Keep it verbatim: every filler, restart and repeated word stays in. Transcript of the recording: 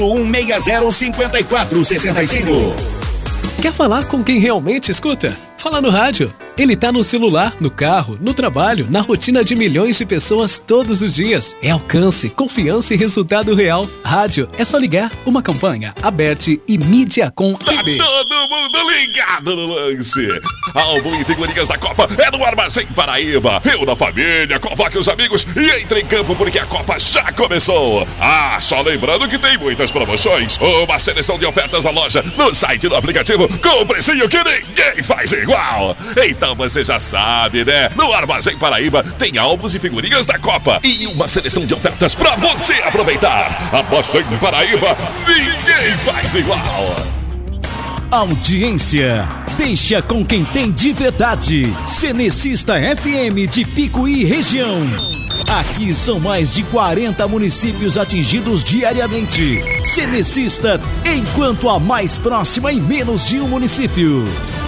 um seis zero cinco quatro seis cinco. Quer falar com quem realmente escuta? Fala no rádio. Ele tá no celular, no carro, no trabalho, na rotina de milhões de pessoas todos os dias. É alcance, confiança e resultado real. Rádio é só ligar. Uma campanha, Aberte e Mediacom T V. Tá todo mundo ligado no lance. Álbum e figurinhas da Copa é no Armazém Paraíba. Eu da família, convoque os amigos e entre em campo porque a Copa já começou. Ah, só lembrando que tem muitas promoções. Uma seleção de ofertas na loja, no site do aplicativo, com um precinho que ninguém faz igual. Então você já sabe, né? No Armazém Paraíba tem álbuns e figurinhas da Copa e uma seleção de ofertas pra você aproveitar. Armazém Paraíba, ninguém faz igual. Audiência, deixa com quem tem de verdade. Cenecista F M de Picuí região. Aqui são mais de quarenta municípios atingidos diariamente. Cenecista, enquanto a mais próxima em menos de um município.